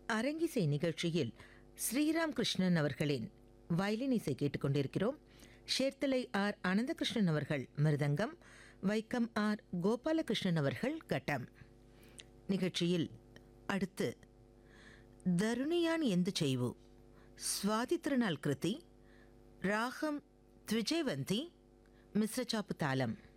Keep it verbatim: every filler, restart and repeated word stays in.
அரங்கிசை நிகழ்ச்சியில் ஸ்ரீராம் கிருஷ்ணன் அவர்களின் வயலின் இசை கேட்டுக்கொண்டிருக்கிறோம். ஷேர்த்தலை ஆர் அனந்தகிருஷ்ணன் அவர்கள் மிருதங்கம், வைக்கம் ஆர் கோபாலகிருஷ்ணன் அவர்கள் கட்டம். நிகழ்ச்சியில் அடுத்து தருணியான் எந்து செய்வு ஸ்வாதி திருநாள் கிருதி ராகம் த்விஜயவந்தி மிஸ்ரச்சாப்பு தாளம்.